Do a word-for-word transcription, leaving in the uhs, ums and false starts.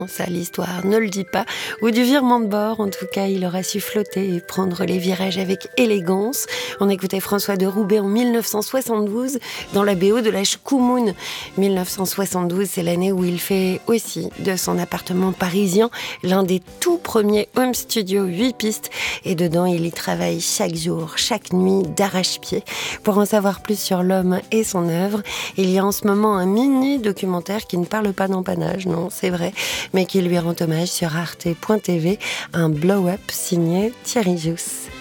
Ça, l'histoire ne le dit pas. Ou du virement de bord, en tout cas, il aura su flotter et prendre les virages avec élégance. On écoutait François de Roubaix en dix-neuf cent soixante-douze dans la B O de la Shkumun. dix-neuf cent soixante-douze, c'est l'année où il fait aussi de son appartement parisien l'un des tout premiers home studios huit pistes. Et dedans, il y travaille chaque jour, chaque nuit, d'arrache-pied. Pour en savoir plus sur l'homme et son œuvre, il y a en ce moment un mini-documentaire qui ne parle pas d'empannage, non, c'est vrai, mais qui lui rend hommage sur arte point t v, un blow-up signé Thierry Jousse.